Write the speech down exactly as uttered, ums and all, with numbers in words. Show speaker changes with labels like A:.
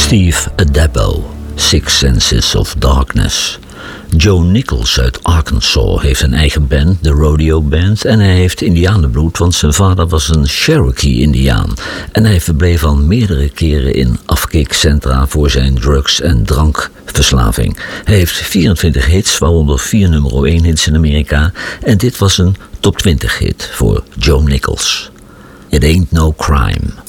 A: Steve Addabbo, Six Senses of Darkness. Joe Nichols uit Arkansas heeft een eigen band, de Rodeo Band, en hij heeft indianenbloed, want zijn vader was een Cherokee-indiaan. En hij verbleef al meerdere keren in afkeekcentra voor zijn drugs- en drankverslaving. Hij heeft vierentwintig hits, waaronder vier nummer één hits in Amerika, en dit was een top twintig hit voor Joe Nichols. It Ain't No Crime.